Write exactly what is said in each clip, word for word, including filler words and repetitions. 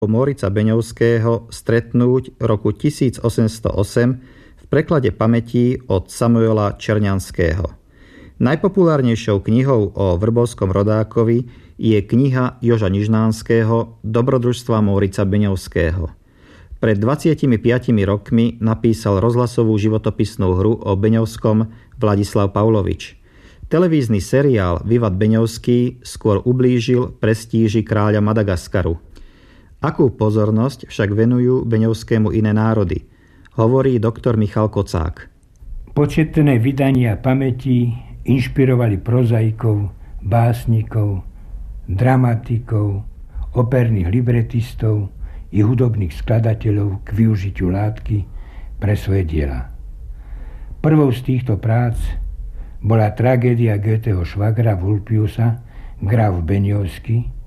Mórica Beňovského stretnúť roku tisíc osemsto osem v preklade pamätí od Samuela Černianského. Najpopulárnejšou knihou o vrbovskom rodákovi je kniha Joža Nižnánskeho Dobrodružstva Mórica Beňovského. Pred dvadsiatimi piatimi rokmi napísal rozhlasovú životopisnú hru o Beňovskom Vladislav Pavlovič. Televízny seriál Vivat Beňovský skôr ublížil prestíži kráľa Madagaskaru. Akú pozornosť však venujú Beňovskému iné národy, hovorí doktor Michal Kocák. Početné vydania pamätí inšpirovali prozaikov, básnikov, dramatikov, operných libretistov i hudobných skladateľov k využitiu látky pre svoje diela. Prvou z týchto prác bola tragédia Goetheho švagra Vulpiusa, Graf Beňovský.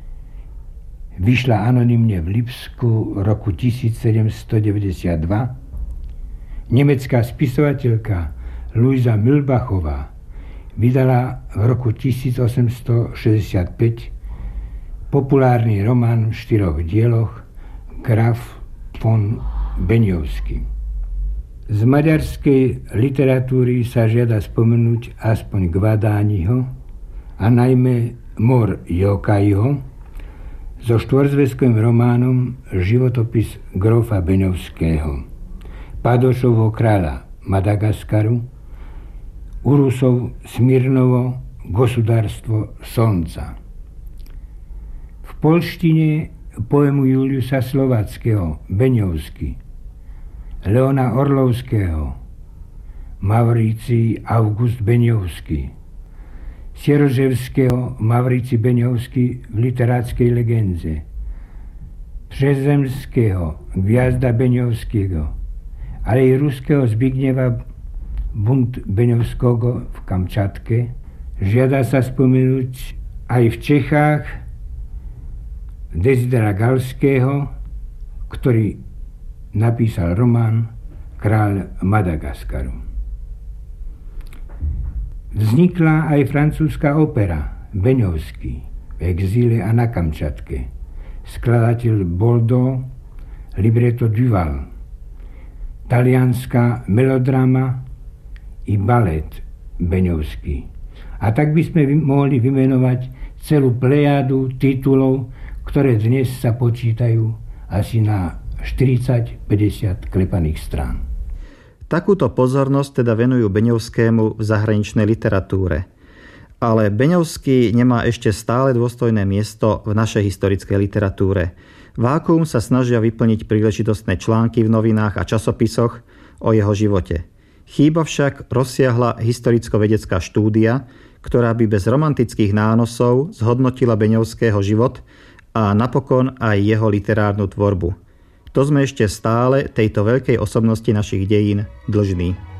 Vyšla anonymne v Lipsku roku tisícsedemstodeväťdesiatdva. Nemecká spisovateľka Luisa Mühlbachová vydala v roku tisícosemstošesťdesiatpäť populárny román v štyroch dieloch Graf von Beňovský. Z maďarskej literatúry sa žiada spomenúť aspoň Gvadániho a najmä Mor Jókaiho so štvorzväzkovým románom Životopis grofa Beňovského, Padošovho kráľa Madagaskaru, Urusov Smirnovo Gosudárstvo Slnca. V poľštine poemu Juliusa Slováckého Beňovský, Leona Orlovského Mavríci August Beňovský, Sieroževského Mavrici Beňovský v literátskej legende, Przezemského Gviazda Beňovského, ale i ruského Zbigneva Bunt Beňovského v Kamčatke. Žiada sa spomenúť aj v Čechách Desidera Galského, ktorý napísal román Kráľ Madagaskaru. Vznikla aj francúzska opera Beňovský v exíle a na Kamčatke. Skladateľ Bordeaux, libreto Duval. Talianská melodrama i balet Beňovský. A tak by sme mohli vymenovať celú plejádu titulov, ktoré dnes sa počítajú asi na štyridsať päťdesiat klepaných strán. Takúto pozornosť teda venujú Beňovskému v zahraničnej literatúre. Ale Beňovský nemá ešte stále dôstojné miesto v našej historickej literatúre. Vákuum sa snažia vyplniť príležitostné články v novinách a časopisoch o jeho živote. Chýba však rozsiahla historicko-vedecká štúdia, ktorá by bez romantických nánosov zhodnotila Beňovského život a napokon aj jeho literárnu tvorbu. To sme ešte stále tejto veľkej osobnosti našich dejín dlžní.